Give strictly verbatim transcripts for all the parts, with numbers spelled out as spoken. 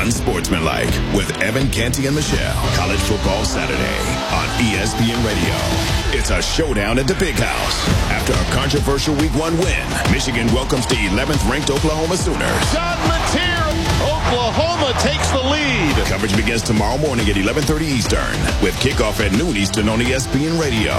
Unsportsmanlike with Evan Canty and Michelle. College Football Saturday on E S P N Radio. It's a showdown at the Big House. After a controversial week one win, Michigan welcomes the eleventh ranked Oklahoma Sooners. John Mateer, Oklahoma takes the lead. Coverage begins tomorrow morning at eleven thirty Eastern with kickoff at noon Eastern on E S P N Radio.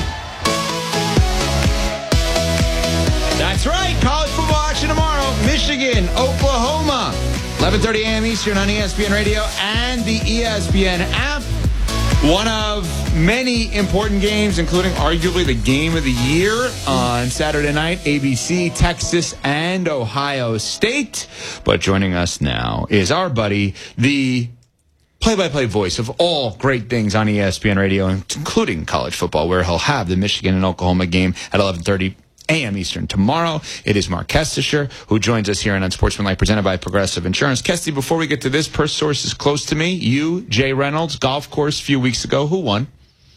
That's right. College football action tomorrow. Michigan, Oklahoma. eleven thirty a.m. Eastern on E S P N Radio and the E S P N app. One of many important games, including arguably the game of the year on Saturday night. A B C, Texas, and Ohio State. But joining us now is our buddy, the play-by-play voice of all great things on E S P N Radio, including college football, where he'll have the Michigan and Oklahoma game at eleven thirty a.m. Eastern tomorrow. It is Mark Kestisher, who joins us here on Unsportsmanlike, presented by Progressive Insurance. Kesty, before we get to this, Purse Source is close to me. You, Jay Reynolds, golf course a few weeks ago. Who won?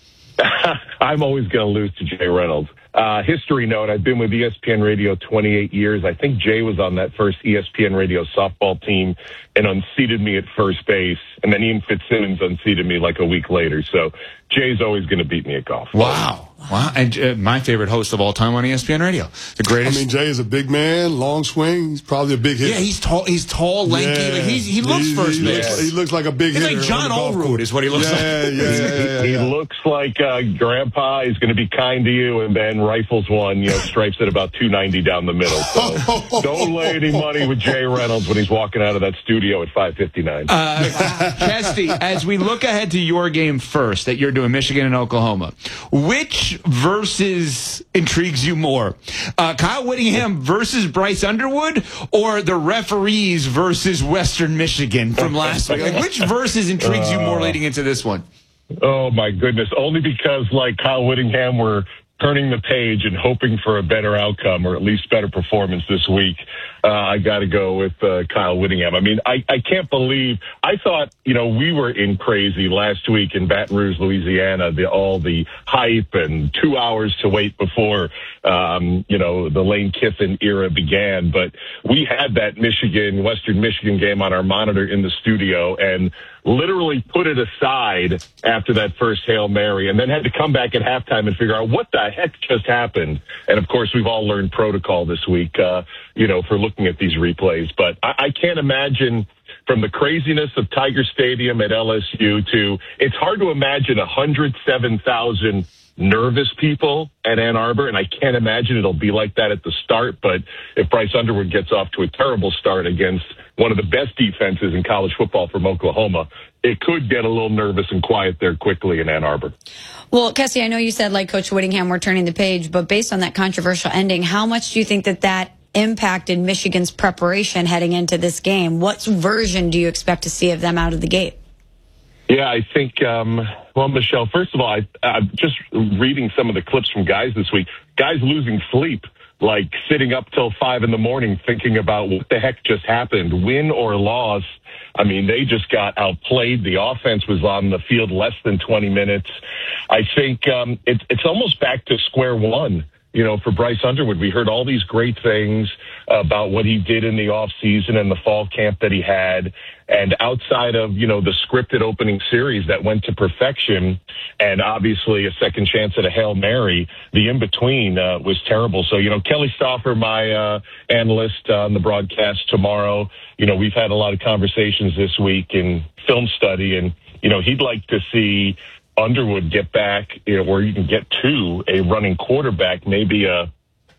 I'm always going to lose to Jay Reynolds. Uh, history note, I've been with E S P N Radio twenty-eight years. I think Jay was on that first E S P N Radio softball team and unseated me at first base. And then Ian Fitzsimmons unseated me like a week later. So Jay's always going to beat me at golf. Wow. Wow. And uh, my favorite host of all time on E S P N Radio. The greatest. I mean, Jay is a big man, long swing. He's probably a big hitter. Yeah, he's tall, He's tall, lanky. Yeah. Like he's, he looks he, first he base. Looks, he looks like a big He's hitter. like John Olerud is what he looks yeah, like. Yeah, yeah, yeah, yeah. He looks like uh, Grandpa. He's going to be kind to you, and then rifles one, you know, stripes at about two ninety down the middle. So don't lay any money with Jay Reynolds when he's walking out of that studio at five fifty-nine. Uh, Kesty, as we look ahead to your game first that you're doing, Michigan and Oklahoma, which versus intrigues you more? Uh, Kyle Whittingham versus Bryce Underwood, or the referees versus Western Michigan from last week? Like, which versus intrigues you more leading into this one? Oh, my goodness. Only because, like Kyle Whittingham, we're turning the page and hoping for a better outcome, or at least better performance this week. Uh, I got to go with uh, Kyle Whittingham. I mean, I, I can't believe, I thought, you know, we were in crazy last week in Baton Rouge, Louisiana, the, all the hype and two hours to wait before, um, you know, the Lane Kiffin era began. But we had that Michigan, Western Michigan game on our monitor in the studio and literally put it aside after that first Hail Mary, and then had to come back at halftime and figure out what the heck just happened. And of course, we've all learned protocol this week, uh, you know, for looking at these replays. But I, I can't imagine, from the craziness of Tiger Stadium at L S U to, it's hard to imagine one hundred seven thousand nervous people at Ann Arbor, and I can't imagine it'll be like that at the start. But if Bryce Underwood gets off to a terrible start against one of the best defenses in college football from Oklahoma, it could get a little nervous and quiet there quickly in Ann Arbor. Well, Kesty, I know you said, like Coach Whittingham, we're turning the page, but based on that controversial ending, how much do you think that that impacted Michigan's preparation heading into this game? What version do you expect to see of them out of the gate? Yeah, I think, um, well, Michelle, first of all, I, I'm just reading some of the clips from guys this week. Guys losing sleep, like sitting up till five in the morning thinking about what the heck just happened, win or loss. I mean, they just got outplayed. The offense was on the field less than twenty minutes. I think um, it, it's almost back to square one. You know, for Bryce Underwood, we heard all these great things about what he did in the offseason and the fall camp that he had. And outside of, you know, the scripted opening series that went to perfection and obviously a second chance at a Hail Mary, the in-between uh, was terrible. So, you know, Kelly Stauffer, my uh, analyst on the broadcast tomorrow, you know, we've had a lot of conversations this week in film study, and, you know, he'd like to see Underwood get back, you know, where you can get to a running quarterback, maybe a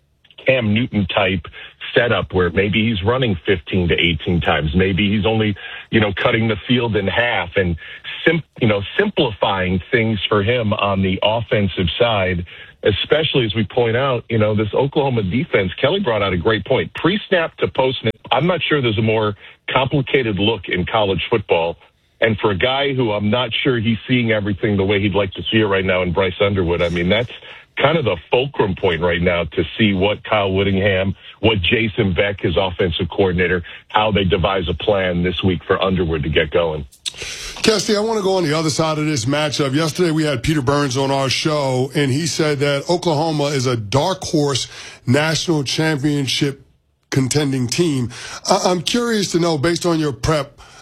Cam Newton type setup where maybe he's running fifteen to eighteen times. Maybe he's only, you know, cutting the field in half and, sim- you know, simplifying things for him on the offensive side, especially as we point out, you know, this Oklahoma defense. Kelly brought out a great point. Pre-snap to post-snap, I'm not sure there's a more complicated look in college football. And for a guy who I'm not sure he's seeing everything the way he'd like to see it right now in Bryce Underwood, I mean, that's kind of the fulcrum point right now to see what Kyle Whittingham, what Jason Beck, his offensive coordinator, how they devise a plan this week for Underwood to get going. Kesty, I want to go on the other side of this matchup. Yesterday we had Peter Burns on our show, and he said that Oklahoma is a dark horse national championship contending team. I- I'm curious to know, based on your prep,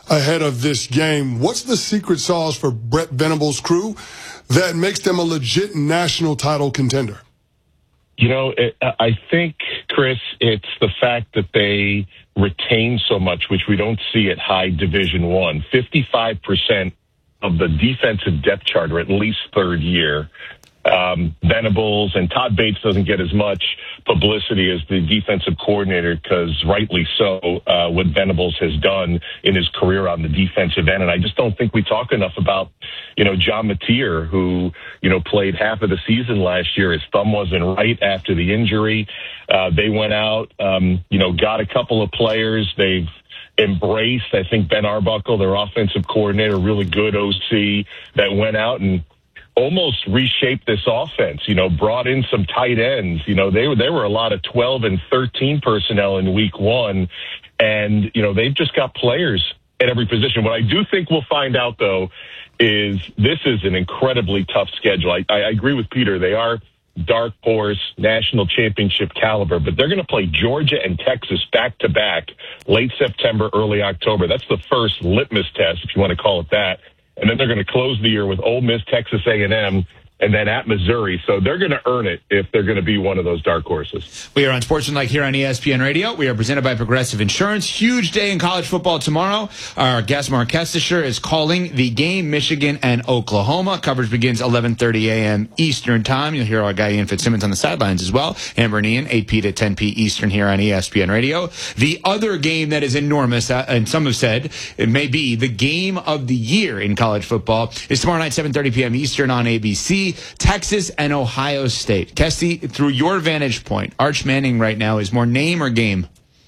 ahead of this game. What's the secret sauce for Brent Venables' crew that makes them a legit national title contender? You know, it, I think, Chris, it's the fact that they retain so much, which we don't see at high Division One. fifty-five percent of the defensive depth chart are at least third year. Um, Venables and Todd Bates doesn't get as much publicity as the defensive coordinator because rightly so, uh, what Venables has done in his career on the defensive end. And I just don't think we talk enough about, you know, John Mateer, who, you know, played half of the season last year. His thumb wasn't right after the injury. Uh, they went out, um, you know, got a couple of players. They've embraced, I think, Ben Arbuckle, their offensive coordinator, really good O C that went out and almost reshaped this offense, you know, brought in some tight ends. You know, they were, there were a lot of twelve and thirteen personnel in week one. And, you know, they've just got players at every position. What I do think we'll find out, though, is this is an incredibly tough schedule. I, I agree with Peter. They are dark horse national championship caliber, but they're going to play Georgia and Texas back to back late September, early October. That's the first litmus test, if you want to call it that. And then they're going to close the year with Ole Miss, Texas A and M, and then at Missouri. So they're going to earn it if they're going to be one of those dark horses. We are on Sportsmanlike here on E S P N Radio. We are presented by Progressive Insurance. Huge day in college football tomorrow. Our guest, Mark Kestisher, is calling the game, Michigan and Oklahoma. Coverage begins eleven thirty a.m. Eastern Time. You'll hear our guy Ian Fitzsimmons on the sidelines as well. Amber and Ian, eight p to ten p Eastern here on E S P N Radio. The other game that is enormous, uh, and some have said it may be the game of the year in college football, is tomorrow night, seven thirty p.m. Eastern on A B C. Texas and Ohio State. Kesty, through your vantage point, Arch Manning right now is more name or game?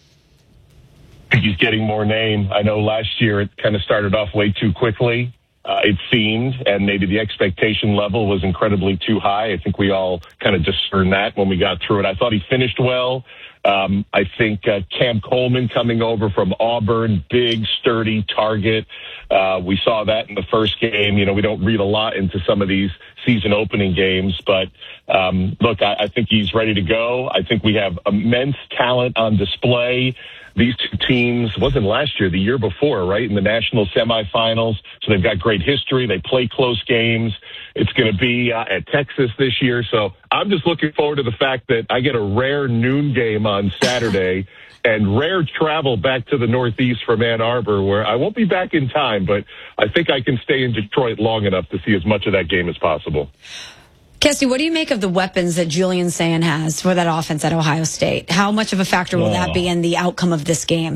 I think he's getting more name. I know last year it kind of started off way too quickly, uh, it seemed, and maybe the expectation level was incredibly too high. I think we all kind of discerned that when we got through it. I thought he finished well. Um, I think uh, Cam Coleman coming over from Auburn, big, sturdy target. Uh, we saw that in the first game. You know, we don't read a lot into some of these season opening games, but um, look, I, I think he's ready to go. I think we have immense talent on display. These two teams, wasn't last year, the year before, right, in the national semifinals. So they've got great history. They play close games. It's going to be uh, at Texas this year. So I'm just looking forward to the fact that I get a rare noon game on Saturday and rare travel back to the Northeast from Ann Arbor, where I won't be back in time, but I think I can stay in Detroit long enough to see as much of that game as possible. Kesty, what do you make of the weapons that Julian Sayin has for that offense at Ohio State? How much of a factor will oh. that be in the outcome of this game?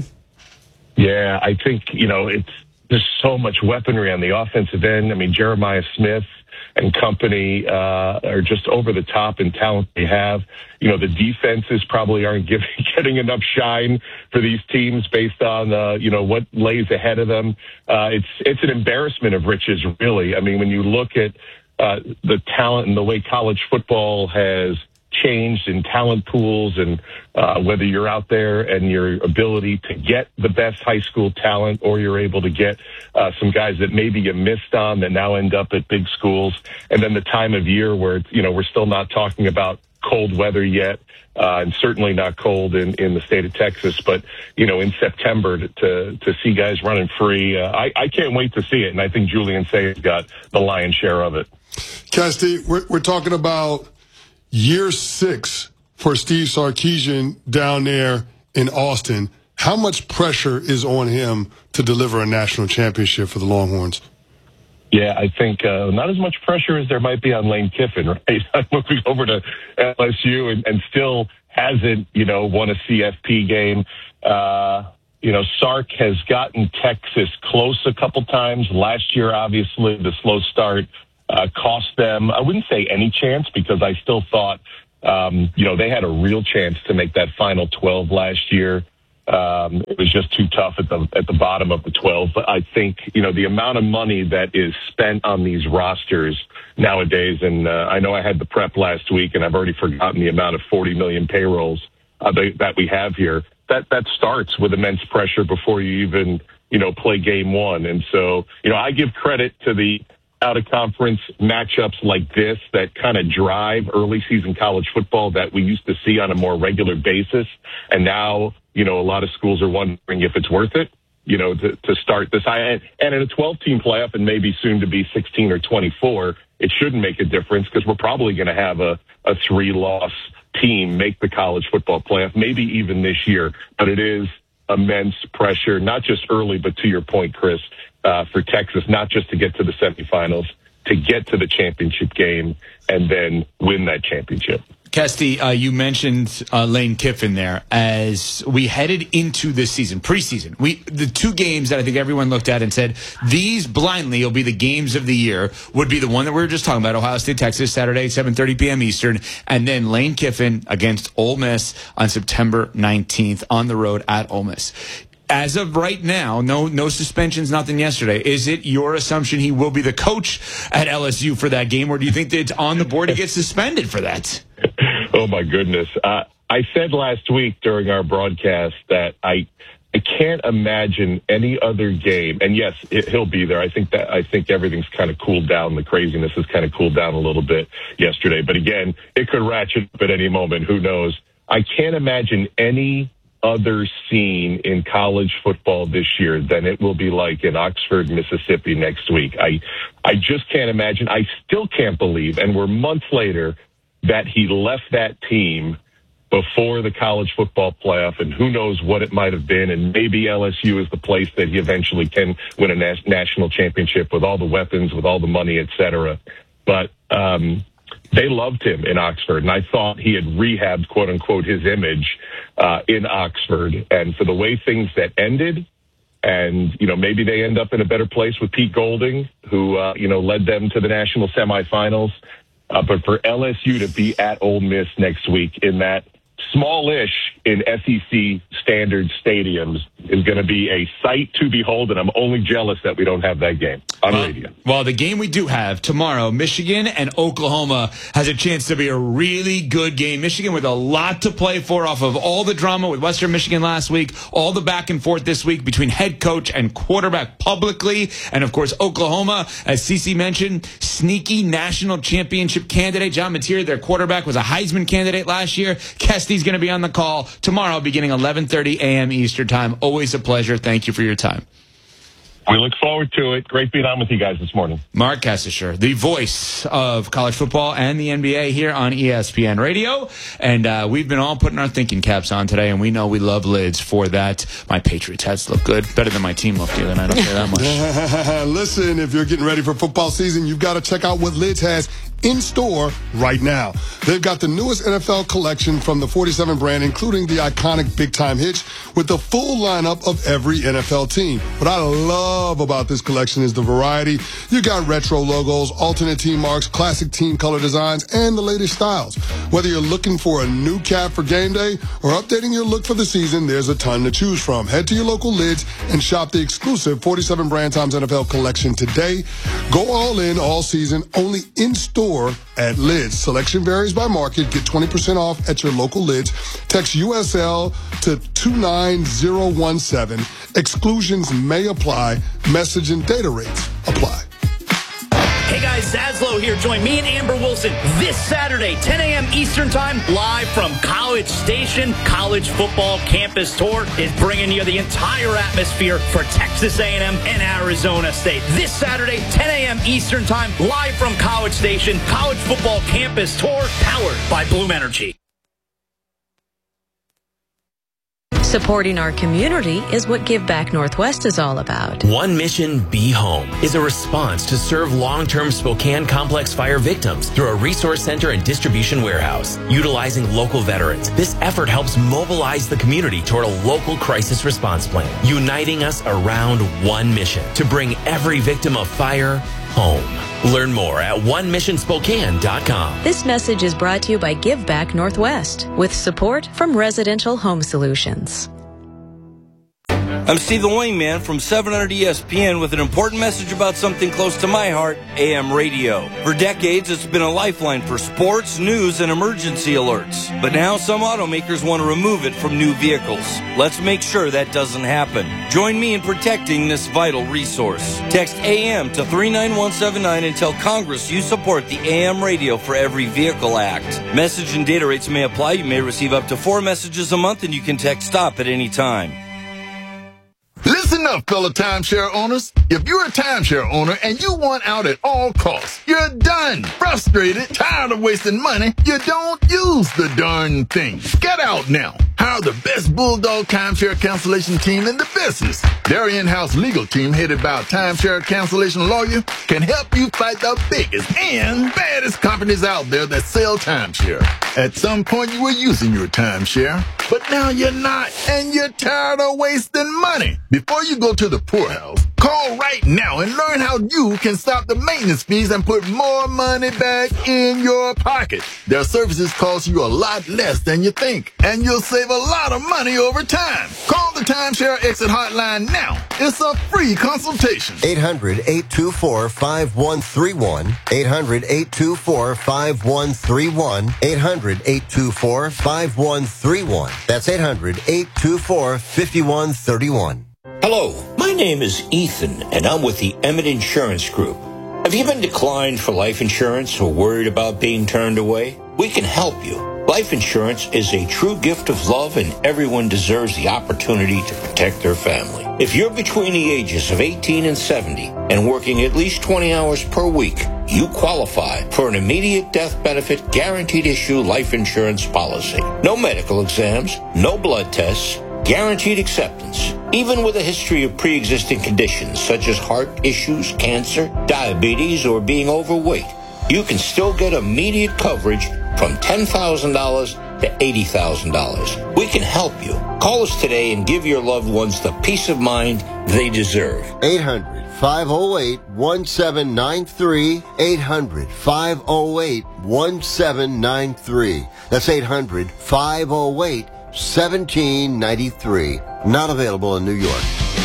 Yeah, I think, you know, it's there's so much weaponry on the offensive end. I mean, Jeremiah Smith and company uh, are just over the top in talent they have. You know, the defenses probably aren't giving, getting enough shine for these teams based on, uh, you know, what lays ahead of them. Uh, it's it's an embarrassment of riches, really. I mean, when you look at uh, the talent and the way college football has changed in talent pools, and uh, whether you're out there and your ability to get the best high school talent, or you're able to get uh, some guys that maybe you missed on that now end up at big schools, and then the time of year where, you know, we're still not talking about cold weather yet, uh, and certainly not cold in, in the state of Texas, but, you know, in September to to, to see guys running free, uh, I, I can't wait to see it, and I think Julian Say's got the lion's share of it. Kesty, we're, we're talking about year six for Steve Sarkisian down there in Austin. How much pressure is on him to deliver a national championship for the Longhorns? Yeah, I think uh, not as much pressure as there might be on Lane Kiffin, right? Moving over to L S U and, and still hasn't, you know, won a C F P game. Uh, you know, Sark has gotten Texas close a couple times. Last year, obviously, the slow start Uh, cost them, I wouldn't say any chance, because I still thought, um, you know, they had a real chance to make that final twelve last year. Um, it was just too tough at the at the bottom of the twelve. But I think, you know, the amount of money that is spent on these rosters nowadays, and uh, I know I had the prep last week, and I've already forgotten the amount of forty million payrolls uh, that we have here. That that starts with immense pressure before you even, you know, play game one. And so, you know, I give credit to the out-of-conference matchups like this that kind of drive early-season college football that we used to see on a more regular basis. And now, you know, a lot of schools are wondering if it's worth it. you know, to, to start this. And, and in a twelve-team playoff and maybe soon to be sixteen or twenty-four, it shouldn't make a difference because we're probably going to have a, a three-loss team make the college football playoff, maybe even this year. But it is immense pressure, not just early, but to your point, Chris, uh, for Texas, not just to get to the semifinals, to get to the championship game and then win that championship. Kesty, uh, you mentioned uh, Lane Kiffin there. As we headed into this season, preseason, we the two games that I think everyone looked at and said, these blindly will be the games of the year, would be the one that we were just talking about, Ohio State, Texas, Saturday, seven thirty p.m. Eastern, and then Lane Kiffin against Ole Miss on September nineteenth on the road at Ole Miss. As of right now, no no suspensions, nothing yesterday. Is it your assumption he will be the coach at L S U for that game, or do you think that it's on the board to get suspended for that? Oh, my goodness. Uh, I said last week during our broadcast that I I can't imagine any other game. And, yes, it, he'll be there. I think that I think everything's kind of cooled down. The craziness has kind of cooled down a little bit yesterday. But, again, it could ratchet up at any moment. Who knows? I can't imagine any other scene in college football this year than it will be like in Oxford, Mississippi next week. I I just can't imagine. I still can't believe, and we're months later, that he left that team before the college football playoff, and who knows what it might have been, and maybe L S U is the place that he eventually can win a nas- national championship with all the weapons, with all the money, et cetera. But um, they loved him in Oxford, and I thought he had rehabbed, quote-unquote, his image uh, in Oxford. And for the way things that ended, and, you know, maybe they end up in a better place with Pete Golding, who, uh, you know, led them to the national semifinals. Uh, but for L S U to be at Ole Miss next week in that smallish in S E C standard stadiums is going to be a sight to behold, and I'm only jealous that we don't have that game on well, radio. Well, the game we do have tomorrow, Michigan and Oklahoma, has a chance to be a really good game. Michigan with a lot to play for off of all the drama with Western Michigan last week, all the back and forth this week between head coach and quarterback publicly, and, of course, Oklahoma, as Cece mentioned, sneaky national championship candidate. John Mateer, their quarterback, was a Heisman candidate last year. Kesty's going to be on the call tomorrow beginning eleven thirty a.m. Eastern Time. Always a pleasure. Thank you for your time. We look forward to it. Great being on with you guys this morning. Mark Kessisher, the voice of college football and the N B A here on E S P N Radio. And uh, we've been all putting our thinking caps on today, and we know we love lids for that. My Patriots hats look good. Better than my team looked the other night. I'll say that much. Listen, if you're getting ready for football season, you've got to check out what Lids has in store right now. They've got the newest N F L collection from the forty-seven brand, including the iconic Big Time Hitch, with the full lineup of every N F L team. What I love about this collection is the variety. You got retro logos, alternate team marks, classic team color designs, and the latest styles. Whether you're looking for a new cap for game day or updating your look for the season, there's a ton to choose from. Head to your local Lids and shop the exclusive forty-seven brand times N F L collection today. Go all in all season, only in store at Lids. Selection varies by market. Get twenty percent off at your local Lids. Text U S L to two nine zero one seven. Exclusions may apply. Message and data rates apply. Hey guys, Zaslow here. Join me and Amber Wilson this Saturday, ten a.m. Eastern Time, live from College Station. College Football Campus Tour is bringing you the entire atmosphere for Texas A and M and Arizona State. This Saturday, ten a.m. Eastern Time, live from College Station. College Football Campus Tour, powered by Bloom Energy. Supporting our community is what Give Back Northwest is all about. One Mission, Be Home is a response to serve long-term Spokane complex fire victims through a resource center and distribution warehouse. Utilizing local veterans, this effort helps mobilize the community toward a local crisis response plan, uniting us around one mission to bring every victim of fire home. Learn more at one mission spokane dot com. This message is brought to you by Give Back Northwest with support from Residential Home Solutions. I'm Stephen Wingman from seven hundred E S P N with an important message about something close to my heart, A M radio. For decades, it's been a lifeline for sports, news, and emergency alerts. But now some automakers want to remove it from new vehicles. Let's make sure that doesn't happen. Join me in protecting this vital resource. Text A M to three nine one seven nine and tell Congress you support the A M Radio for Every Vehicle Act. Message and data rates may apply. You may receive up to four messages a month, and you can text STOP at any time. Listen up. enough, fellow timeshare owners. If you're a timeshare owner and you want out at all costs, you're done, frustrated, tired of wasting money, you don't use the darn thing. Get out now. Hire the best Bulldog timeshare cancellation team in the business. Their in-house legal team, headed by a timeshare cancellation lawyer, can help you fight the biggest and baddest companies out there that sell timeshare. At some point, you were using your timeshare, but now you're not, and you're tired of wasting money. Before you go to the poorhouse, call right now and learn how you can stop the maintenance fees and put more money back in your pocket. Their services cost you a lot less than you think, and you'll save a lot of money over time. Call the Timeshare Exit Hotline now. It's a free consultation. eight hundred, eight two four, five one three one. eight hundred, eight two four, five one three one. eight hundred, eight two four, five one three one. That's eight hundred, eight two four, five one three one. Hello, my name is Ethan, and I'm with the Emmett Insurance Group. Have you been declined for life insurance or worried about being turned away? We can help you. Life insurance is a true gift of love, and everyone deserves the opportunity to protect their family. If you're between the ages of eighteen and seventy and working at least twenty hours per week, you qualify for an immediate death benefit guaranteed issue life insurance policy. No medical exams, no blood tests, guaranteed acceptance. Even with a history of pre-existing conditions such as heart issues, cancer, diabetes, or being overweight, you can still get immediate coverage from ten thousand dollars to eighty thousand dollars. We can help you. Call us today and give your loved ones the peace of mind they deserve. eight hundred, five oh eight, one seven nine three. eight hundred, five oh eight, one seven nine three. That's eight hundred, five oh eight, one seven nine three. Not available in New York.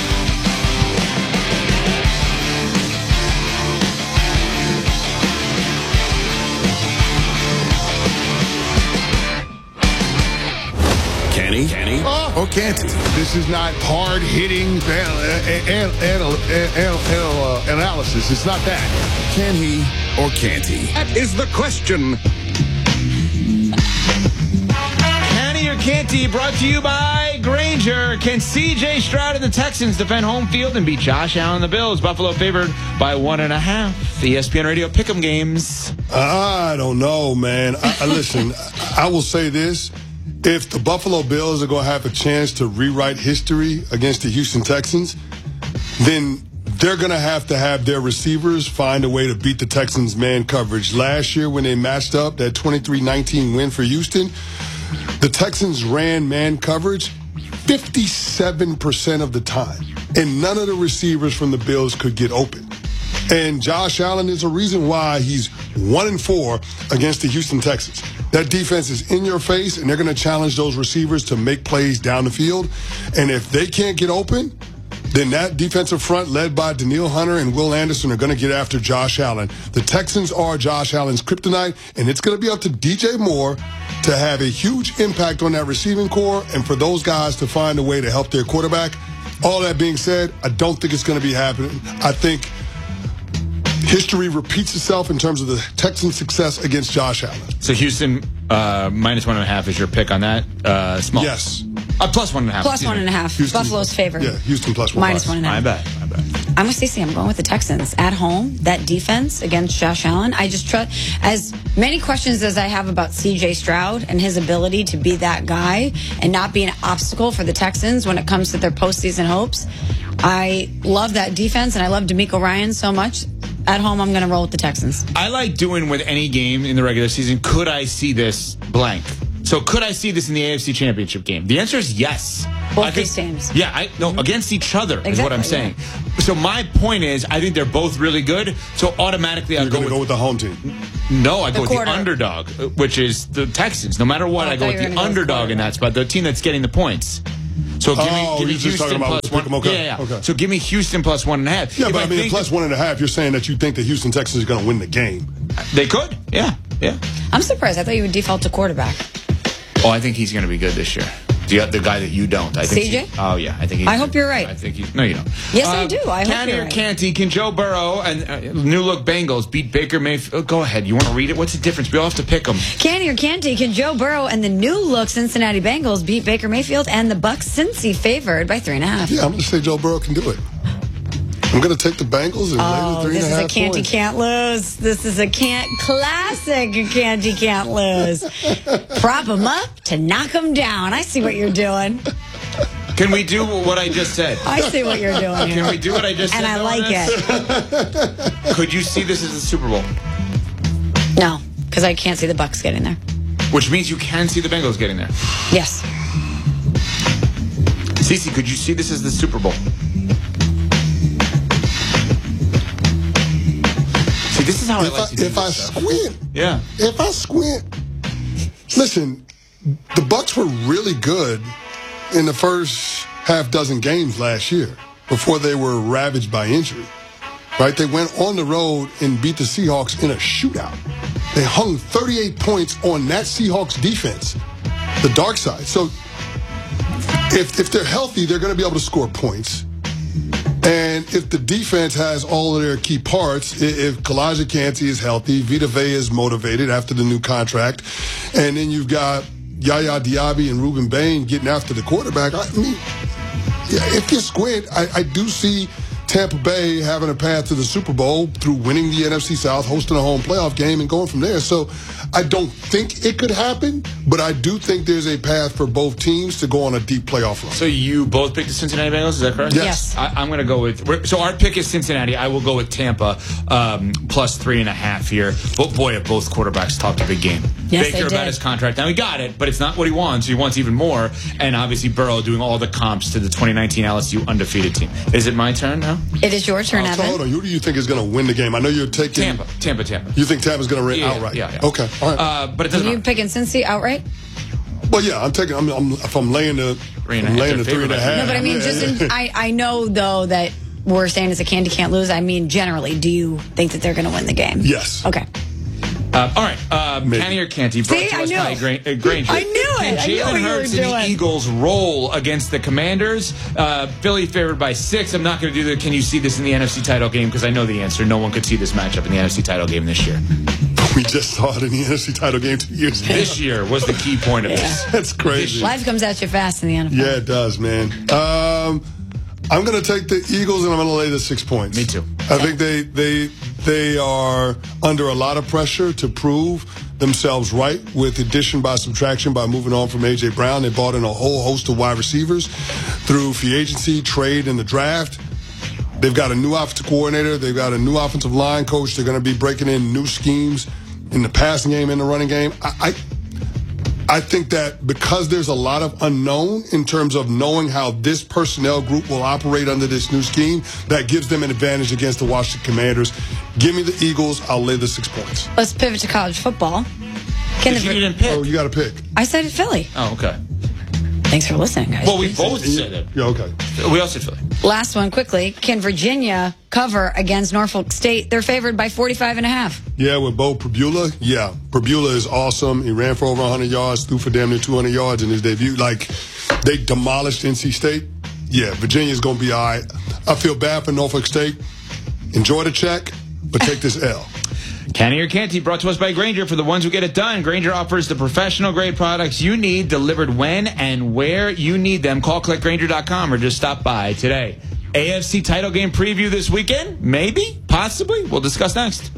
Kenny? Kenny? Oh. Or can't he? This is not hard-hitting an- an- an- an- analysis. It's not that. Can he or can't he? That is the question. Can he or can't he? Brought to you by Granger. Can C J Stroud and the Texans defend home field and beat Josh Allen and the Bills? Buffalo favored by one and a half. The E S P N Radio Pick'em games. I don't know, man. I, I, listen, I will say this. If the Buffalo Bills are going to have a chance to rewrite history against the Houston Texans, then they're going to have to have their receivers find a way to beat the Texans' man coverage. Last year when they matched up, that twenty-three nineteen win for Houston, the Texans ran man coverage fifty-seven percent of the time, and none of the receivers from the Bills could get open. And Josh Allen is a reason why he's one and four against the Houston Texans. That defense is in your face, and they're going to challenge those receivers to make plays down the field. And if they can't get open, then that defensive front led by Danielle Hunter and Will Anderson are going to get after Josh Allen. The Texans are Josh Allen's kryptonite, and it's going to be up to D J Moore to have a huge impact on that receiving core and for those guys to find a way to help their quarterback. All that being said, I don't think it's going to be happening. I think history repeats itself in terms of the Texans' success against Josh Allen. So Houston uh, minus one and a half is your pick on that? Uh, small. Yes. Uh, plus one and a half. Plus one and a half. Houston, Buffalo's favored. Yeah, Houston plus one. Minus one and a half. I bet. I bet. I'm with Stacey. I'm going with the Texans at home. That defense against Josh Allen. I just trust. As many questions as I have about C J Stroud and his ability to be that guy and not be an obstacle for the Texans when it comes to their postseason hopes, I love that defense and I love D'Amico Ryan so much. At home, I'm going to roll with the Texans. I like doing with any game in the regular season. Could I see this blank? So could I see this in the A F C Championship game? The answer is yes. Both I think, these teams. Yeah, I, no, against each other exactly, is what I'm saying. Yeah. So my point is, I think they're both really good. So automatically, I You're go going to with, go with the home team. No, I The go with quarter. the underdog, which is the Texans. No matter what, Oh, I I go thought with you were the gonna go with underdog in that spot, the team that's getting the points. So give me, Oh, give me you're just talking Houston about plus pick 'em, one. okay, Yeah, yeah. okay. So give me Houston plus one and a half. Yeah, If but I mean, think plus one and a half, you're saying that you think the Houston Texans are going to win the game. they could. Yeah, yeah. I'm surprised. I thought you would default to quarterback. Oh, I think he's going to be good this year. The, the guy that you don't. I think C J? He, oh, yeah. I think. I hope you're right. I think he's. No, you don't. Yes, uh, I do. I hope Canty you're or right. Canty, can Joe Burrow and uh, new look Bengals beat Baker Mayfield? Oh, go ahead. You want to read it? What's the difference? We all have to pick them. Canty or Canty, can Joe Burrow and the new look Cincinnati Bengals beat Baker Mayfield and the Bucs Cincy favored by three and a half? Yeah, I'm going to say Joe Burrow can do it. I'm going to take the Bengals and oh, lay the three and a half This is a Canty points. can't lose. This is a can't classic Canty can't lose. Prop them up to knock them down. I see what you're doing. Can we do what I just said? I see what you're doing here. Can we do what I just and said? And I like it. Could you see this as the Super Bowl? No, because I can't see the Bucs getting there. Which means you can see the Bengals getting there. Yes. Cece, could you see this as the Super Bowl? See, this is how if I like I, to do If this I stuff. squint, yeah. If I squint, listen, the Bucs were really good in the first half dozen games last year before they were ravaged by injury. Right? They went on the road and beat the Seahawks in a shootout. They hung thirty-eight points on that Seahawks defense, the dark side. So if if they're healthy, they're going to be able to score points. And if the defense has all of their key parts, if Kalijah Canty is healthy, Vita Vea is motivated after the new contract, and then you've got Yaya Diaby and Ruben Bain getting after the quarterback, I mean, yeah, if you squint, I, I do see Tampa Bay having a path to the Super Bowl through winning the N F C South, hosting a home playoff game, and going from there. So I don't think it could happen, but I do think there's a path for both teams to go on a deep playoff run. So you both picked the Cincinnati Bengals, is that correct? Yes. Yes. I, I'm going to go with, so our pick is Cincinnati. I will go with Tampa, um, plus three and a half here. But boy, have both quarterbacks talked a big game. Yes, Baker they did. about his contract. Now he got it, but it's not what he wants. He wants even more. And obviously Burrow doing all the comps to the twenty nineteen L S U undefeated team. Is it my turn now? It is your turn, Uh, so Evan. hold on, who do you think is going to win the game? I know you're taking Tampa, Tampa, Tampa. You think Tampa's going to win Yeah, outright? yeah, yeah. Okay, all right. Uh, but it Are doesn't you matter. picking Cincy outright? Well, yeah, I'm taking. I'm, I'm if I'm laying the Three and a I'm half, laying the they're three and a favored by half. No, but I mean, yeah, just yeah. in, I, I know, though, that we're saying it's a Canty can't lose. I mean, generally, do you think that they're going to win the game? Yes. Okay. Uh, all right, uh, Canty or Canty, brought See, to I us knew. by Gra- uh, Granger. I knew it. Can I knew Jalen what you were Hurts and the doing. Eagles roll against the Commanders? Uh, Philly favored by six. I'm not going to do that. Can you see this in the N F C title game? Because I know the answer. No one could see this matchup in the N F C title game this year. We just saw it in the N F C title game two years ago. This year was the key point of this. That's crazy. Life comes at you fast in the N F L. Yeah, it does, man. Um, I'm going to take the Eagles and I'm going to lay the six points. Me too. I think they they they are under a lot of pressure to prove themselves right with addition by subtraction by moving on from A J. Brown. They brought in a whole host of wide receivers through free agency, trade, and the draft. They've got a new offensive coordinator. They've got a new offensive line coach. They're going to be breaking in new schemes in the passing game and the running game. I, I I think that because there's a lot of unknown in terms of knowing how this personnel group will operate under this new scheme, that gives them an advantage against the Washington Commanders. Give me the Eagles. I'll lay the six points. Let's pivot to college football. Can But the, you didn't pick. Oh, you got to pick. I said it, Philly. Oh, okay. Thanks for listening, guys. Well, we both said it. Yeah, okay. We all said Philly. Last one, quickly. Can Virginia cover against Norfolk State? They're favored by forty-five and a half. Yeah, with Bo Prabula. Yeah, Prabula is awesome. He ran for over one hundred yards, threw for damn near two hundred yards in his debut. Like, they demolished N C State. Yeah, Virginia's going to be all right. I feel bad for Norfolk State. Enjoy the check, but take this L. Canty or Canty, brought to us by Granger. For the ones who get it done, Granger offers the professional grade products you need delivered when and where you need them. Call click granger dot com or just stop by today. A F C title game preview this weekend? Maybe? Possibly? We'll discuss next.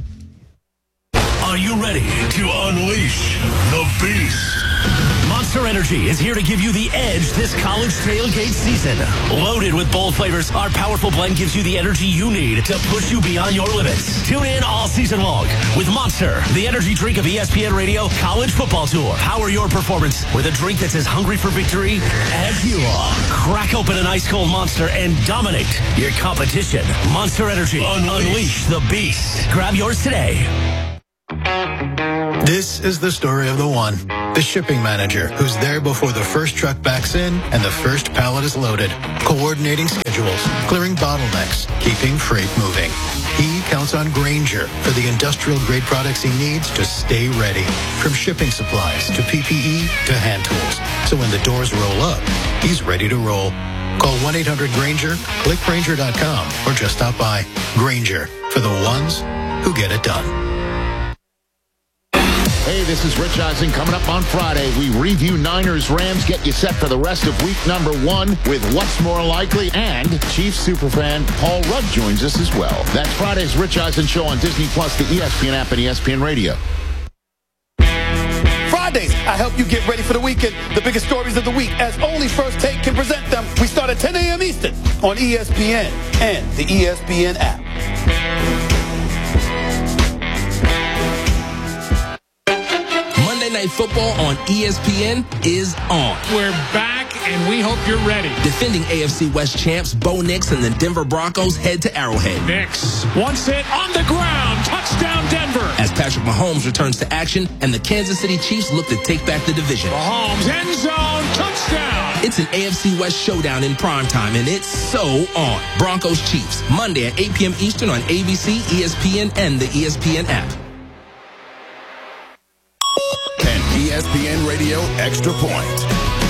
Are you ready to unleash the beast? Monster Energy is here to give you the edge this college tailgate season. Loaded with bold flavors, our powerful blend gives you the energy you need to push you beyond your limits. Tune in all season long with Monster, the energy drink of E S P N Radio College Football Tour. Power your performance with a drink that's as hungry for victory as you are. Crack open an ice-cold Monster and dominate your competition. Monster Energy. Unleash, Unleash the beast. Grab yours today. This is the story of the one. The shipping manager, who's there before the first truck backs in and the first pallet is loaded, coordinating schedules, clearing bottlenecks, keeping freight moving. He counts on Grainger for the industrial-grade products he needs to stay ready, from shipping supplies to P P E to hand tools. So when the doors roll up, he's ready to roll. Call one eight hundred Grainger, click Grainger dot com, or just stop by. Grainger, for the ones who get it done. Hey, this is Rich Eisen. Coming up on Friday, we review Niners Rams, get you set for the rest of week number one with What's More Likely, and Chiefs superfan Paul Rudd joins us as well. That's Friday's Rich Eisen Show on Disney Plus, the E S P N app, and E S P N Radio. Fridays, I help you get ready for the weekend. The biggest stories of the week, as only First Take can present them. We start at ten a.m. Eastern on E S P N and the E S P N app. Monday Night Football on E S P N is on. We're back, and we hope you're ready. Defending A F C West champs Bo Nix and the Denver Broncos head to Arrowhead. Nix, once hit on the ground, touchdown Denver. As Patrick Mahomes returns to action and the Kansas City Chiefs look to take back the division. Mahomes, end zone, touchdown. It's an A F C West showdown in primetime, and it's so on. Broncos Chiefs, Monday at eight p.m. Eastern on A B C, E S P N, and the E S P N app. E S P N Radio Extra Point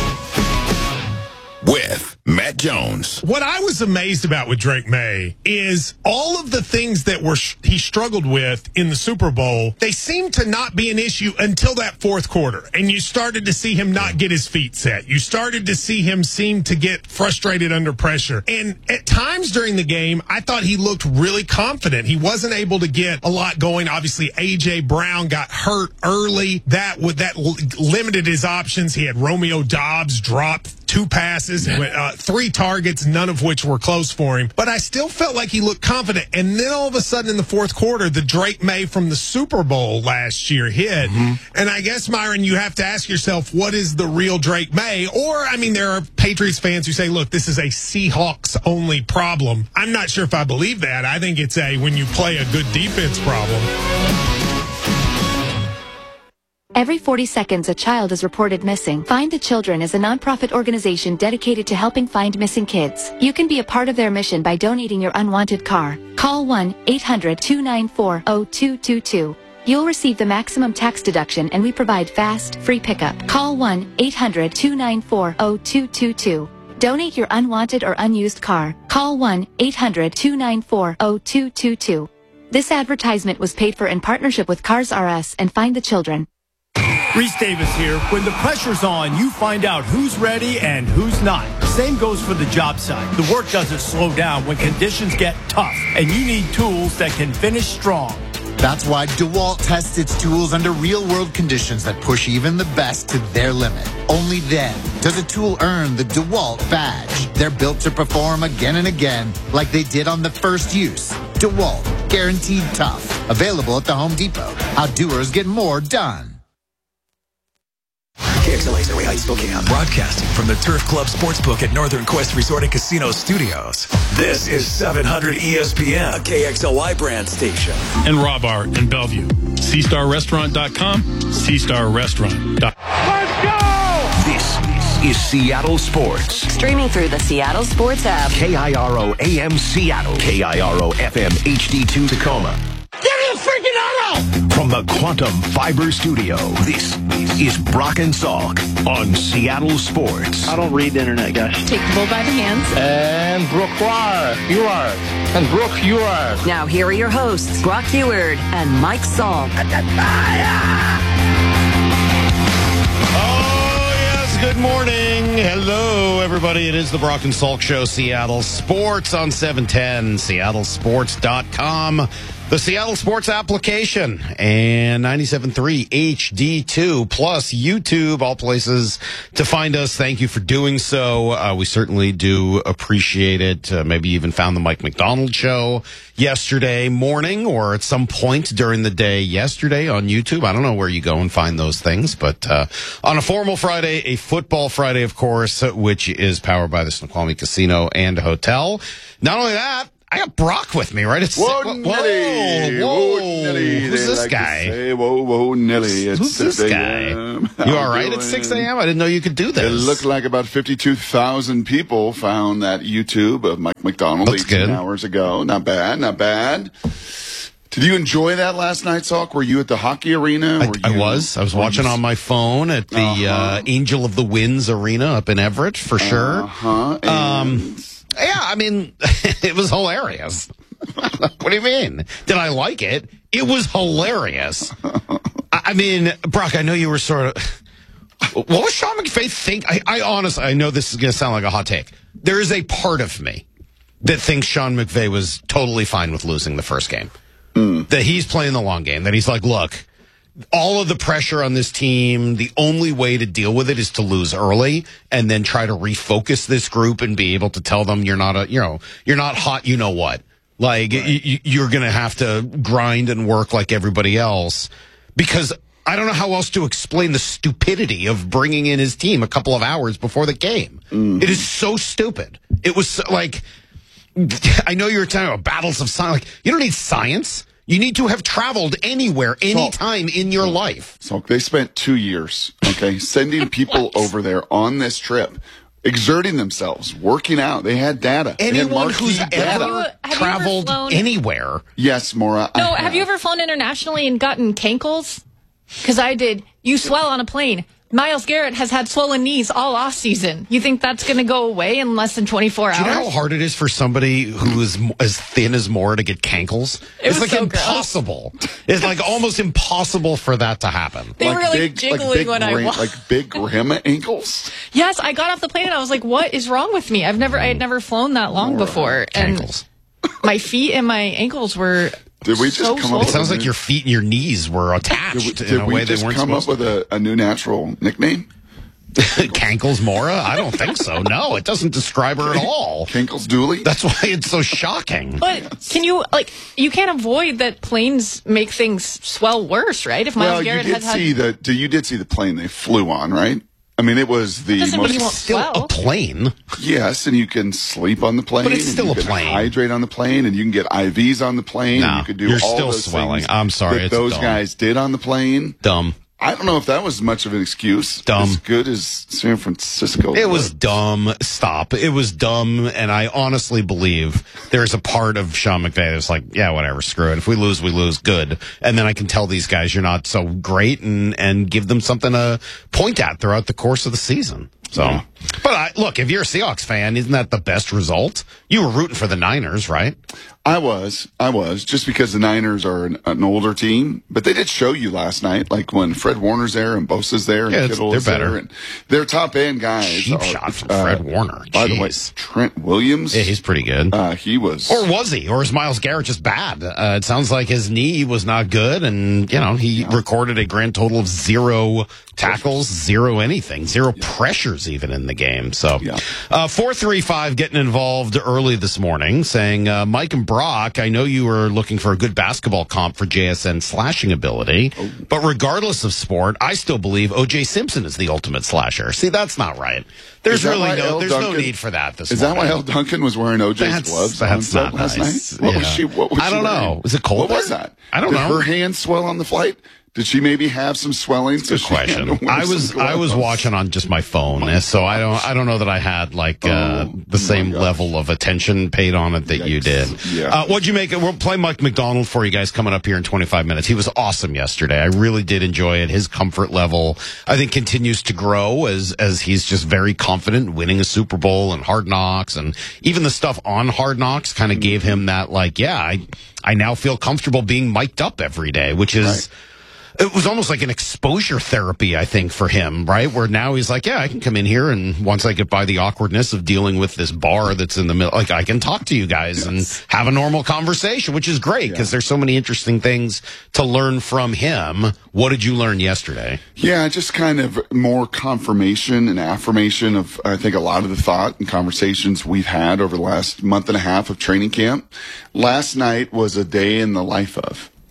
with Matt Jones. What I was amazed about with Drake May is all of the things that were sh- he struggled with in the Super Bowl, they seemed to not be an issue until that fourth quarter. And you started to see him not get his feet set. You started to see him seem to get frustrated under pressure. And at times during the game, I thought he looked really confident. He wasn't able to get a lot going. Obviously, A J. Brown got hurt early. That would that l- limited his options. He had Romeo Doubs drop two passes, uh, three targets, none of which were close for him. But I still felt like he looked confident. And then all of a sudden in the fourth quarter, the Drake May from the Super Bowl last year hit. Mm-hmm. And I guess, Myron, you have to ask yourself, what is the real Drake May? Or, I mean, there are Patriots fans who say, look, this is a Seahawks-only problem. I'm not sure if I believe that. I think it's a when you play a good defense problem. Every forty seconds, a child is reported missing. Find the Children is a nonprofit organization dedicated to helping find missing kids. You can be a part of their mission by donating your unwanted car. Call one eight hundred two nine four zero two two two. You'll receive the maximum tax deduction, and we provide fast, free pickup. Call one eight hundred two nine four zero two two two. Donate your unwanted or unused car. Call one eight hundred two nine four zero two two two. This advertisement was paid for in partnership with Cars R Us and Find the Children. Reese Davis here. When the pressure's on, you find out who's ready and who's not. Same goes for the job site. The work doesn't slow down when conditions get tough, and you need tools that can finish strong. That's why DeWalt tests its tools under real-world conditions that push even the best to their limit. Only then does a tool earn the DeWalt badge. They're built to perform again and again, like they did on the first use. DeWalt, guaranteed tough. Available at the Home Depot. How doers get more done. K X L A Zoe Heights, Spokane. Broadcasting from the Turf Club Sportsbook at Northern Quest Resort and Casino Studios. This is seven hundred E S P N, a K X L Y brand station. And Raw Bar in Bellevue. C star restaurant dot com, C star restaurant dot com. Let's go! This is Seattle Sports. Streaming through the Seattle Sports app. K I R O A M Seattle. K I R O F M H D two Tacoma. Give me a freaking auto! From the Quantum Fiber Studio, this is Brock and Salk on Seattle Sports. I don't read the internet, guys. Take the bull by the hands. And Brooke Roar, you are. And Brooke, you are. Now here are your hosts, Brock Heward and Mike Salk. Good morning. Hello, everybody. It is the Brock and Salk Show, Seattle Sports on seven ten, seattle sports dot com, the Seattle Sports application, and ninety-seven point three H D two, plus YouTube, all places to find us. Thank you for doing so. Uh, we certainly do appreciate it. Uh, maybe you even found the Mike McDonald Show yesterday morning or at some point during the day yesterday on YouTube. I don't know where you go and find those things, but uh, on a formal Friday, a football Friday, of course, which is powered by the Snoqualmie Casino and Hotel. Not only that, I got Brock with me, right? It's, whoa, whoa, Nelly. whoa, Whoa, Nelly. Who's They this like to guy? say, whoa, whoa, Nelly. It's Who's this guy? You all right at six a.m.? I didn't know you could do this. It looked like about fifty-two thousand people found that YouTube of Mike McDonald Looks eighteen good. hours ago. Not bad, not bad. Did you enjoy that last night, Salk? Were you at the hockey arena? I, Were I you, was. I was watching on my phone at the Uh-huh. uh, Angel of the Winds Arena up in Everett, for sure. Uh-huh. Um, yeah, I mean, it was hilarious. What do you mean? Did I like it? It was hilarious. I, I mean, Brock, I know you were sort of... What was Sean McVay think? I, I honestly, I know this is going to sound like a hot take. There is a part of me that thinks Sean McVay was totally fine with losing the first game. Mm. That he's playing the long game. That he's like, look, all of the pressure on this team, the only way to deal with it is to lose early and then try to refocus this group and be able to tell them you're not a, you know, you're not hot, you know what. Like, right. y- you're going to have to grind and work like everybody else, because I don't know how else to explain the stupidity of bringing in his team a couple of hours before the game. Mm. It is so stupid. It was so, like, I know you were talking about battles of science. Like, you don't need science. You need to have traveled anywhere, anytime so, in your life. So they spent two years, okay, sending people over there on this trip, exerting themselves, working out. They had data. Anyone had who's data. ever Have you, have traveled you ever flown, anywhere. Yes, Maura. No, I have. have you ever flown internationally and gotten cankles? Because I did. You swell on a plane. Myles Garrett has had swollen knees all off season. You think that's going to go away in less than twenty-four hours? Do you know how hard it is for somebody who is m- as thin as Maura to get cankles? It it's was like so impossible. It's like almost impossible for that to happen. They like were like big, jiggling like big when I rim, walked. like big rim ankles. Yes, I got off the plane and I was like, "What is wrong with me? I've never, I had never flown that long Maura, before." And Cankles. my feet and my ankles were. Did we just so come swollen. up? It sounds with like your feet and your knees were attached Did we, in did a we way just they weren't come up supposed with a, a new natural nickname? Cankles Maura? I don't think so. No, it doesn't describe her at all. Cankles Dooley? That's why it's so shocking. But can you, like, you can't avoid that planes make things swell worse, right? If Myles Well, you Garrett did had had. see the you did see the plane they flew on, right? I mean, it was the Doesn't mean most you won't Still swell. a plane. yes, and you can sleep on the plane. But it's and still you a can plane. Hydrate on the plane, and you can get I Vs on the plane. No, and you could do you're all still those swelling. things I'm sorry, that it's those dumb. guys did on the plane. Dumb. I don't know if that was much of an excuse. Dumb. As good as San Francisco. It was dumb. Stop. It was dumb, and I honestly believe there's a part of Sean McVay that's like, yeah, whatever, screw it. If we lose, we lose, good. And then I can tell these guys you're not so great and, and give them something to point at throughout the course of the season. So, Yeah. but I, look, if you're a Seahawks fan, isn't that the best result? You were rooting for the Niners, right? I was. I was. Just because the Niners are an, an older team. But they did show you last night, like when Fred Warner's there and Bosa's there and Yeah, it's- Kittle they're is there. better. And their top end guys. Cheap are, shot from uh, Fred Warner. By the way, Jeez. Trent Williams. Yeah, he's pretty good. Uh, he was. Or was he? Or is Myles Garrett just bad? Uh, it sounds like his knee was not good, and, you know, he yeah. recorded a grand total of zero tackles, zero anything, zero yeah. pressures even in the game. So, yeah. uh, four three five getting involved early this morning, saying, uh, Mike and Brock, I know you were looking for a good basketball comp for J S N slashing ability, oh. but regardless of sport, I still believe O J Simpson is the ultimate slasher. See, that's not right. There's really no, L. there's Duncan, no need for that this is morning. Is that why L. Duncan was wearing O J's that's, gloves that's on not last nice. night? What yeah. was she? What was I she don't wearing? know. Was it cold? What there? was that? I don't Did know. her hands swell on the flight? Did she maybe have some swelling? Good so question. I was I was watching on just my phone, oh, so I don't I don't know that I had like uh, oh, the same level of attention paid on it that Yikes. you did. Yeah. Uh, what'd you make it? We'll play Mike McDonald for you guys coming up here in twenty-five minutes. He was awesome yesterday. I really did enjoy it. His comfort level, I think, continues to grow as as he's just very confident winning a Super Bowl and Hard Knocks, and even the stuff on Hard Knocks kind of mm-hmm. gave him that like, yeah, I I now feel comfortable being mic'd up every day, which is. Right. It was almost like an exposure therapy, I think, for him, right? Where now he's like, yeah, I can come in here, and once I get by the awkwardness of dealing with this bar that's in the middle, like I can talk to you guys yes. and have a normal conversation, which is great because yeah. there's so many interesting things to learn from him. What did you learn yesterday? Yeah, just kind of more confirmation and affirmation of, I think, a lot of the thought and conversations we've had over the last month and a half of training camp. Last night was a day in the life of.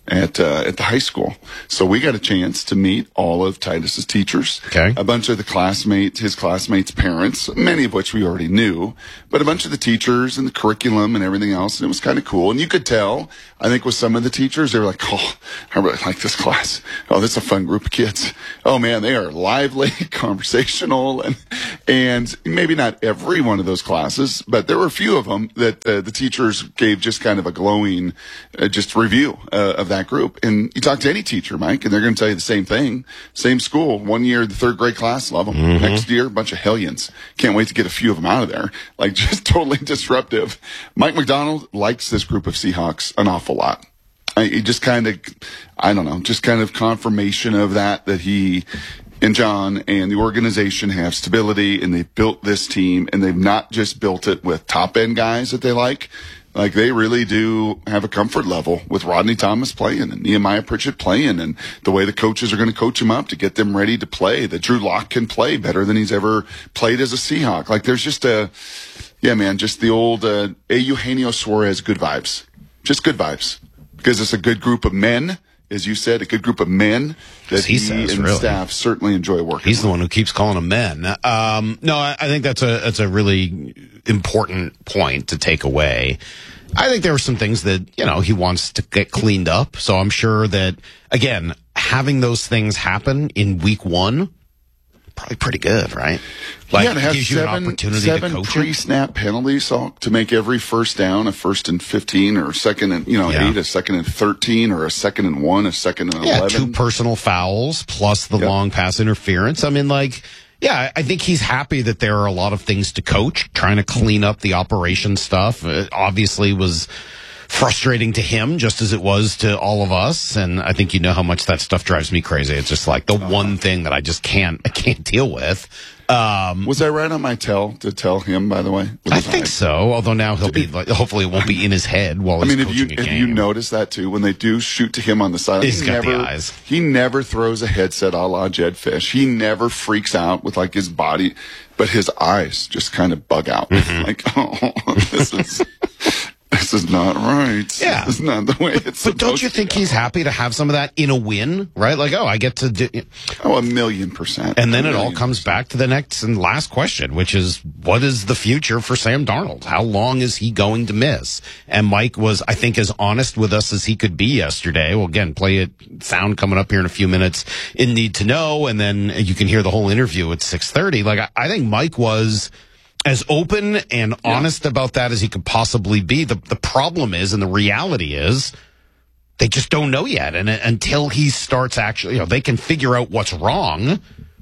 at uh, at the high school. So we got a chance to meet all of Titus's teachers, okay. a bunch of the classmates, his classmates' parents, many of which we already knew, but a bunch of the teachers and the curriculum and everything else. And it was kind of cool. And you could tell, I think with some of the teachers, they were like, oh, I really like this class. Oh, this is a fun group of kids. Oh man, they are lively, conversational, and and maybe not every one of those classes, but there were a few of them that uh, the teachers gave just kind of a glowing uh, just review uh, of that group. And you talk to any teacher, Mike, and they're going to tell you the same thing. Same school. One year, the third grade class, love them. Mm-hmm. Next year, a bunch of hellions. Can't wait to get a few of them out of there. Like, just totally disruptive. Mike McDonald likes this group of Seahawks an awful lot. I, it just kind of, I don't know, just kind of confirmation of that, that he and John and the organization have stability, and they've built this team, and they've not just built it with top-end guys that they like. Like, they really do have a comfort level with Rodney Thomas playing and Nehemiah Pritchett playing, and the way the coaches are going to coach him up to get them ready to play, that Drew Lock can play better than he's ever played as a Seahawk. Like, there's just a, yeah, man, just the old uh, Eugenio Suarez good vibes. Just good vibes. Because it's a good group of men, as you said, a good group of men that he, he says, and really. staff certainly enjoy working He's with. the one who keeps calling them men. Um, no, I, I think that's a that's a really important point to take away. I think there were some things that, you know, he wants to get cleaned up. So I'm sure that, again, having those things happen in week one, probably pretty good, right? Like, yeah, to have gives you seven, an opportunity seven to coach it. pre-snap penalties so, to make every first down a first and fifteen, or second and, you know, Yeah. eight, a second and thirteen, or a second and one, a second and Yeah, eleven. two personal fouls plus the Yep. long pass interference. I mean, like, yeah, I think he's happy that there are a lot of things to coach, trying to clean up the operation stuff. It obviously was frustrating to him, just as it was to all of us. And I think you know how much that stuff drives me crazy. It's just like the Uh-huh. one thing that I just can't, I can't deal with. Um, Was I right on my tell to tell him, by the way? I think so. Although now he'll be, like, hopefully it won't be in his head while I he's mean, have you coaching a have game. you noticed that too? When they do shoot to him on the side, He's he got the never, eyes. He never throws a headset a la Jed Fish. He never freaks out with like his body, but his eyes just kind of bug out. Mm-hmm. Like, oh, this is this is not right. Yeah. This is not the way it's. But don't you supposed think to go. he's happy to have some of that in a win, right? Like, oh, I get to do. Oh, a million percent. And then A it all million comes back to the next and last question, which is, what is the future for Sam Darnold? How long is he going to miss? And Mike was, I think, as honest with us as he could be yesterday. Well, again, play it sound coming up here in a few minutes in Need to Know, and then you can hear the whole interview at six thirty. Like, I, I think Mike was as open and honest about that as he could possibly be. The the problem is, and the reality is, they just don't know yet. And until he starts actually, you know, they can figure out what's wrong,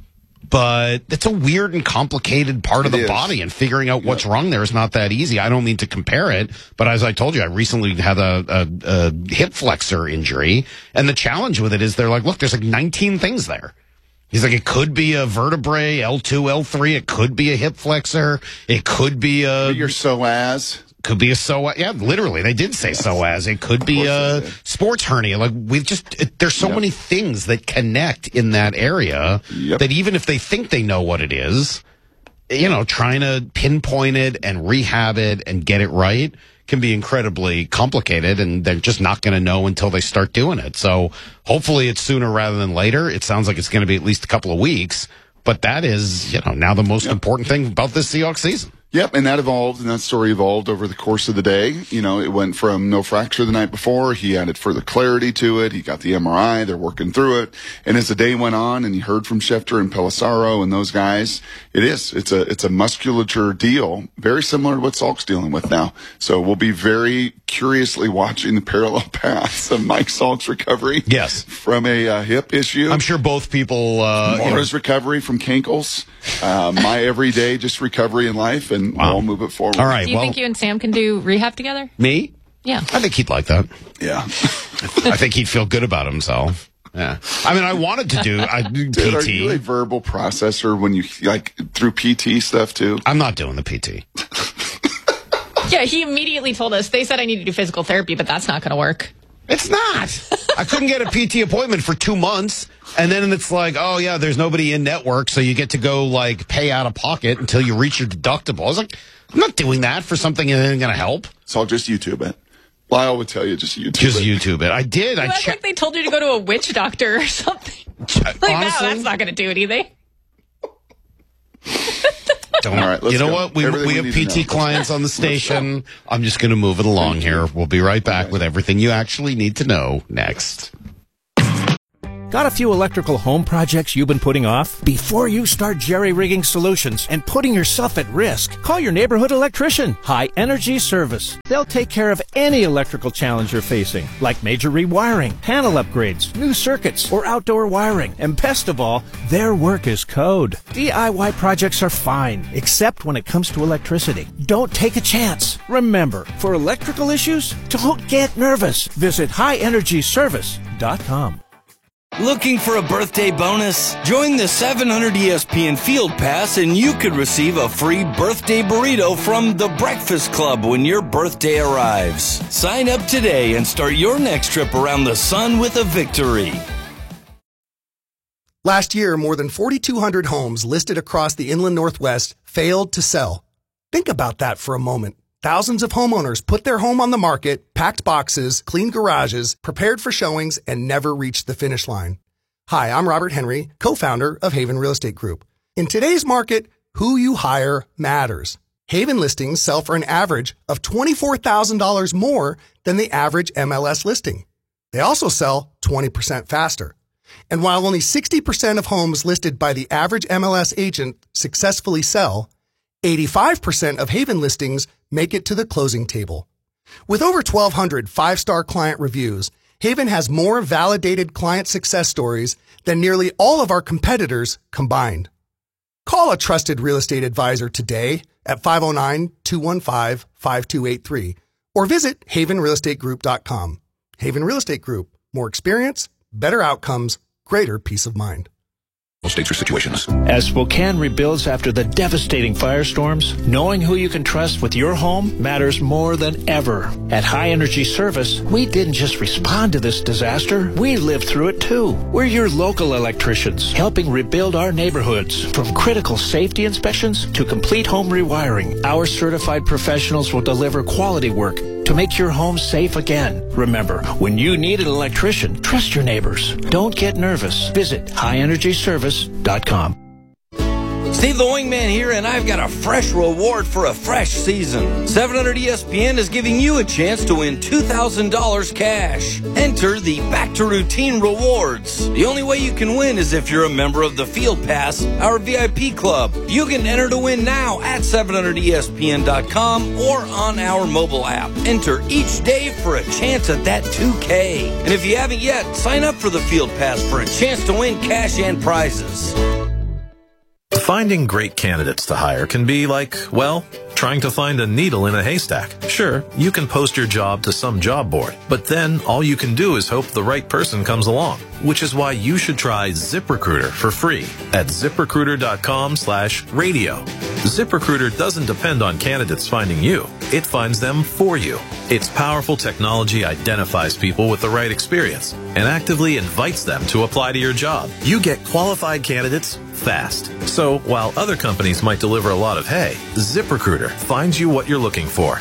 but it's a weird and complicated part of It the is. body, and figuring out what's wrong there is not that easy. I don't mean to compare it, but as I told you, I recently had a, a, a hip flexor injury, and the challenge with it is they're like, look, there's like nineteen things there. He's like, it could be a vertebrae, L two, L three. It could be a hip flexor. It could be a... Your psoas. Could be a psoas. Yeah, literally. They did say psoas. It could be a sports hernia. Like, we've just... It, there's so Yep. many things that connect in that area Yep. that even if they think they know what it is, you know, trying to pinpoint it and rehab it and get it right can be incredibly complicated, and they're just not going to know until they start doing it. So hopefully it's sooner rather than later. It sounds like it's going to be at least a couple of weeks, but that is, you know, now the most important thing about this Seahawks season. Yep, and that evolved, and that story evolved over the course of the day. You know, it went from no fracture the night before. He added further clarity to it. He got the M R I. They're working through it. And as the day went on, and he heard from Schefter and Pelissaro and those guys, it is. It's a it's a musculature deal, very similar to what Salk's dealing with now. So we'll be very curiously watching the parallel paths of Mike Salk's recovery. Yes. From a uh, hip issue. I'm sure both people... Uh, you know, Mara's recovery from cankles. Uh, my everyday just recovery in life, and Wow. we'll move it forward. all right, Do you well, think you and Sam can do rehab together? me? Yeah. I think he'd like that. Yeah. I think he'd feel good about himself. Yeah. I mean, I wanted to do I do Dude, are P you a T. verbal processor when you, like, through P T stuff, too? I'm not doing the P T. Yeah, he immediately told us, they said I need to do physical therapy, but that's not going to work. It's not. I couldn't get a P T appointment for two months. And then it's like, oh, yeah, there's nobody in network, so you get to go, like, pay out of pocket until you reach your deductible. I was like, I'm not doing that for something that isn't going to help. So I'll just YouTube it. Lyle would tell you just YouTube Just it. YouTube it. I did. You I act checked. like they told you to go to a witch doctor or something. Like, no, Honestly? that's not going to do anything. Don't, All right, let's you know go. what? We, Everything we we have need P to T know. clients on the station. I'm just going to move it along here. We'll be right back with everything you actually need to know next. Got a few electrical home projects you've been putting off? Before you start jerry-rigging solutions and putting yourself at risk, call your neighborhood electrician, High Energy Service. They'll take care of any electrical challenge you're facing, like major rewiring, panel upgrades, new circuits, or outdoor wiring. And best of all, their work is code. D I Y projects are fine, except when it comes to electricity. Don't take a chance. Remember, for electrical issues, don't get nervous. Visit high energy service dot com. Looking for a birthday bonus? Join the seven hundred E S P N Field Pass and you could receive a free birthday burrito from The Breakfast Club when your birthday arrives. Sign up today and start your next trip around the sun with a victory. Last year, more than forty-two hundred homes listed across the inland Northwest failed to sell. Think about that for a moment. Thousands of homeowners put their home on the market, packed boxes, cleaned garages, prepared for showings, and never reached the finish line. Hi, I'm Robert Henry, co-founder of Haven Real Estate Group. In today's market, who you hire matters. Haven listings sell for an average of twenty-four thousand dollars more than the average M L S listing. They also sell twenty percent faster. And while only sixty percent of homes listed by the average M L S agent successfully sell, eighty-five percent of Haven listings make it to the closing table. With over twelve hundred five-star client reviews, Haven has more validated client success stories than nearly all of our competitors combined. Call a trusted real estate advisor today at five oh nine, two one five, five two eight three or visit haven real estate group dot com. Haven Real Estate Group. More experience, better outcomes, greater peace of mind. States or situations. As Spokane rebuilds after the devastating firestorms, knowing who you can trust with your home matters more than ever. At High Energy Service, we didn't just respond to this disaster, we lived through it too. We're your local electricians, helping rebuild our neighborhoods. From critical safety inspections to complete home rewiring, our certified professionals will deliver quality work to make your home safe again. Remember, when you need an electrician, trust your neighbors. Don't get nervous. Visit high energy service dot com. Steve the Wingman here, and I've got a fresh reward for a fresh season. seven hundred E S P N is giving you a chance to win two thousand dollars cash. Enter the Back to Routine Rewards. The only way you can win is if you're a member of the Field Pass, our V I P club. You can enter to win now at seven hundred E S P N dot com or on our mobile app. Enter each day for a chance at that two K. And if you haven't yet, sign up for the Field Pass for a chance to win cash and prizes. Finding great candidates to hire can be like, well, trying to find a needle in a haystack. Sure, you can post your job to some job board, but then all you can do is hope the right person comes along, which is why you should try ZipRecruiter for free at ziprecruiter dot com slash radio. ZipRecruiter doesn't depend on candidates finding you. It finds them for you. Its powerful technology identifies people with the right experience and actively invites them to apply to your job. You get qualified candidates fast. So while other companies might deliver a lot of hay, ZipRecruiter finds you what you're looking for.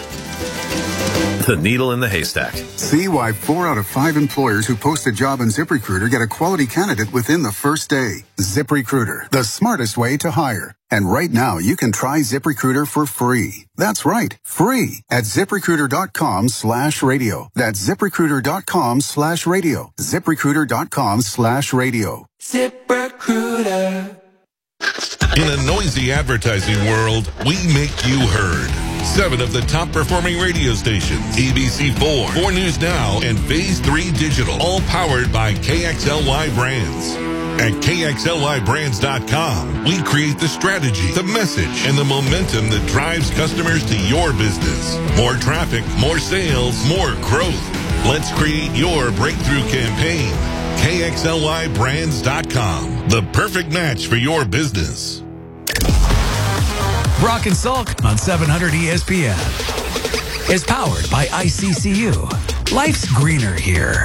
The needle in the haystack. See why four out of five employers who post a job on ZipRecruiter get a quality candidate within the first day. ZipRecruiter, the smartest way to hire. And right now, you can try ZipRecruiter for free. That's right, free at ziprecruiter dot com slash radio. That's ziprecruiter dot com slash radio. ziprecruiter dot com slash radio. ZipRecruiter. In a noisy advertising world, we make you heard. Seven of the top performing radio stations, A B C four, four News Now, and Phase three Digital, all powered by K X L Y Brands. At K X L Y brands dot com, we create the strategy, the message, and the momentum that drives customers to your business. More traffic, more sales, more growth. Let's create your breakthrough campaign. K X L Y brands dot com, the perfect match for your business. Brock and Salk on seven hundred E S P N is powered by I C C U. Life's greener here.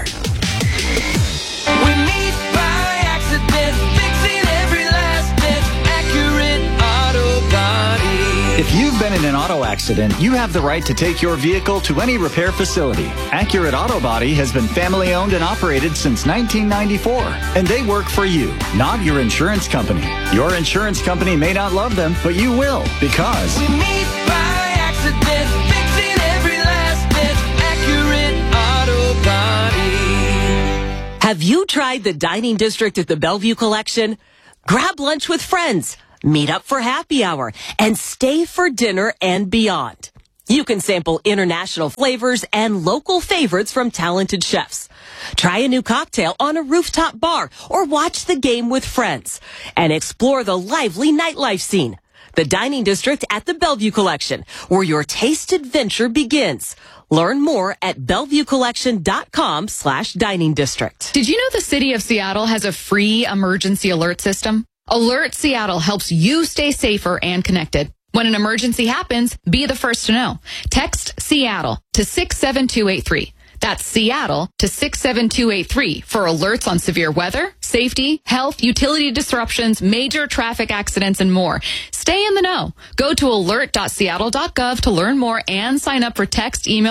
We meet by accident, fixing every last bit. Accurate Auto Body. If you've been in an auto accident, you have the right to take your vehicle to any repair facility. Accurate Auto Body has been family owned and operated since nineteen ninety-four, and they work for you, not your insurance company. Your insurance company may not love them, but you will, because We meet by accident, fixing every last bit. Accurate Auto Body. Have you tried the dining district at the Bellevue Collection? Grab lunch with friends, meet up for happy hour, and stay for dinner and beyond. You can sample international flavors and local favorites from talented chefs. Try a new cocktail on a rooftop bar or watch the game with friends and explore the lively nightlife scene. The Dining District at the Bellevue Collection, where your taste adventure begins. Learn more at bellevuecollection.com slash dining district. Did you know the city of Seattle has a free emergency alert system? Alert Seattle helps you stay safer and connected. When an emergency happens, be the first to know. Text Seattle to six seven two eight three. That's Seattle to six seven two eight three for alerts on severe weather, safety, health, utility disruptions, major traffic accidents, and more. Stay in the know. Go to alert dot seattle dot gov to learn more and sign up for text, email,